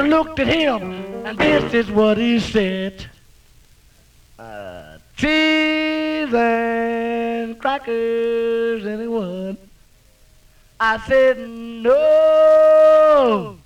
I looked at him, and this is what he said. Cheese and crackers, anyone? I said no.